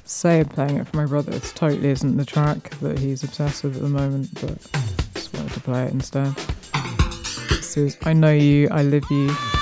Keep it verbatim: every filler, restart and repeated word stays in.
say I'm playing it for my brother. It totally isn't the track that he's obsessed with at the moment, but just wanted to play it instead. This is I Know You, I Live You